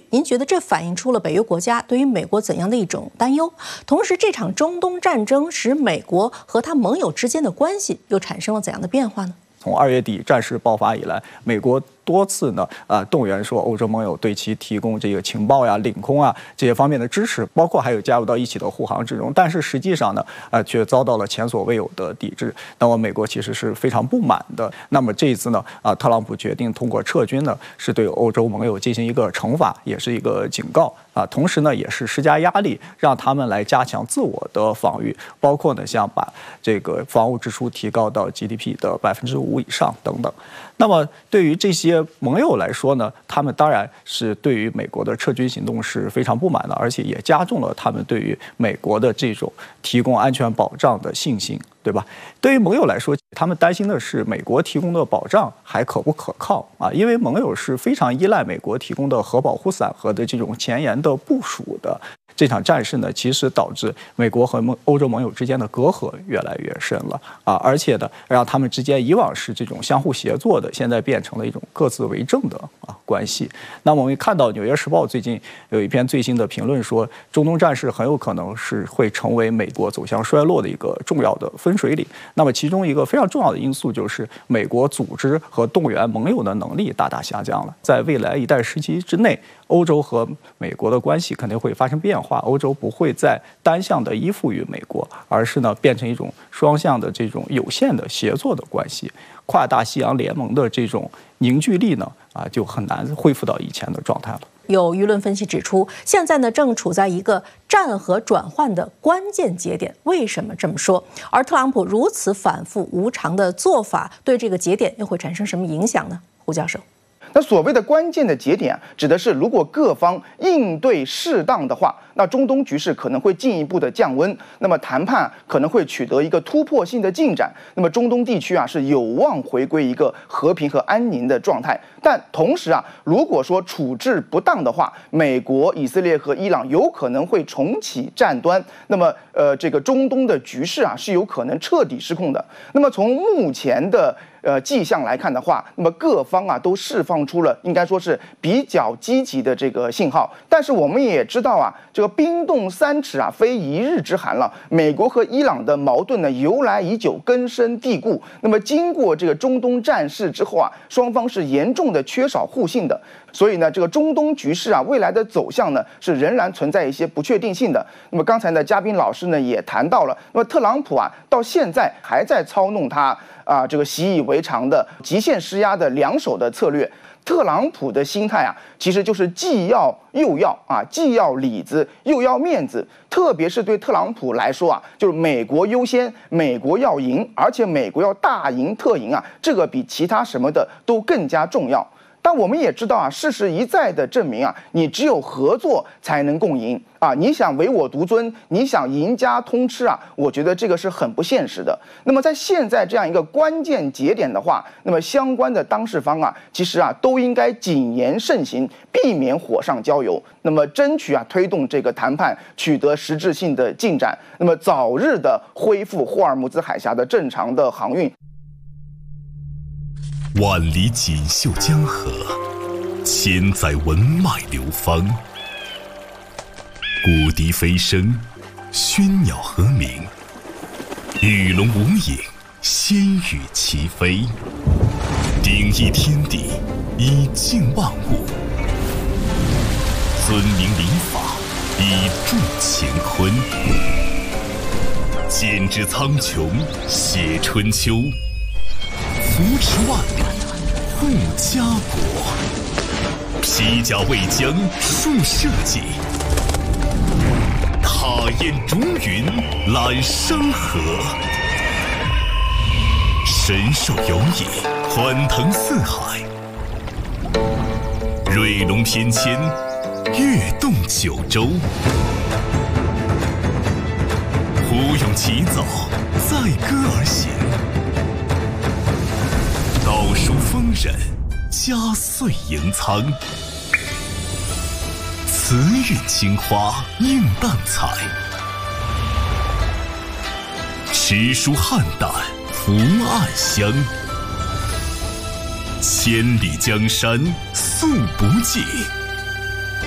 您觉得这反映出了北约国家对于美国怎样的一种担忧？同时，这场中东战争使美国和他盟友之间的关系又产生了怎样的变化呢？ 从2月底战事爆发以来，美国多次呢动员说欧洲盟友对其提供这个情报呀、领空啊这些方面的支持，包括还有加入到一起的护航之中。但是实际上呢，却遭到了前所未有的抵制。那么美国其实是非常不满的。那么这一次呢，特朗普决定通过撤军呢，是对欧洲盟友进行一个惩罚，也是一个警告啊。同时呢，也是施加压力，让他们来加强自我的防御，包括呢像把这个防务支出提高到 GDP 的5%以上等等。那么对于这些盟友来说呢，他们当然是对于美国的撤军行动是非常不满的，而且也加重了他们对于美国的这种提供安全保障的信心，对吧？对于盟友来说，他们担心的是美国提供的保障还可不可靠啊？因为盟友是非常依赖美国提供的核保护伞和的这种前沿的部署的。这场战事呢，其实导致美国和欧洲盟友之间的隔阂越来越深了啊，而且呢，让他们之间以往是这种相互协作的，现在变成了一种各自为政的关系。那么我们看到《纽约时报》最近有一篇最新的评论说，中东战事很有可能是会成为美国走向衰落的一个重要的分水岭。那么其中一个非常重要的因素就是美国组织和动员盟友的能力大大下降了。在未来一段时期之内，欧洲和美国的关系肯定会发生变化，欧洲不会再单向的依附于美国，而是呢变成一种双向的这种有限的协作的关系。跨大西洋联盟的这种凝聚力呢，就很难恢复到以前的状态了。 有舆论分析指出，现在呢正处在一个战和转换的关键节点。为什么这么说？而特朗普如此反复无常的做法，对这个节点又会产生什么影响呢？胡教授。 那所谓的关键的节点指的是，如果各方应对适当的话，那中东局势可能会进一步的降温，那么谈判可能会取得一个突破性的进展，那么中东地区是有望回归一个和平和安宁的状态。但同时如果说处置不当的话，美国、以色列和伊朗有可能会重启战端，那么这个中东的局势是有可能彻底失控的。那么从目前的迹象来看的话，那么各方都释放出了应该说是比较积极的这个信号。但是我们也知道这个冰冻三尺非一日之寒了。美国和伊朗的矛盾呢由来已久，根深蒂固。那么经过这个中东战事之后双方是严重的缺少互信的。所以呢，这个中东局势未来的走向呢是仍然存在一些不确定性的。那么刚才呢，嘉宾老师呢也谈到了，那么特朗普到现在还在操弄他这个习以为常的极限施压的两手的策略。特朗普的心态其实就是既要又要既要里子又要面子。特别是对特朗普来说就是美国优先，美国要赢，而且美国要大赢特赢这个比其他什么的都更加重要。但我们也知道事实一再的证明你只有合作才能共赢你想唯我独尊，你想赢家通吃我觉得这个是很不现实的。那么在现在这样一个关键节点的话，那么相关的当事方其实都应该谨言慎行，避免火上浇油，那么争取推动这个谈判取得实质性的进展，那么早日的恢复霍尔木兹海峡的正常的航运。 万里锦绣江河，千载文脉流芳。古笛飞声，喧鸟和鸣，与龙无影，仙羽齐飞。鼎益天地，以静万物；尊明礼法，以助乾坤。剪纸苍穹，写春秋。扶持万里，护家国；披甲为疆，树社稷；踏雁逐云，揽山河；神兽游弋，欢腾四海；瑞龙翩跹，跃动九州；虎勇齐走，载歌而行。道书丰稔，家岁盈仓；慈韵青花，映淡彩；诗书汉淡，福暗香。千里江山，素不尽；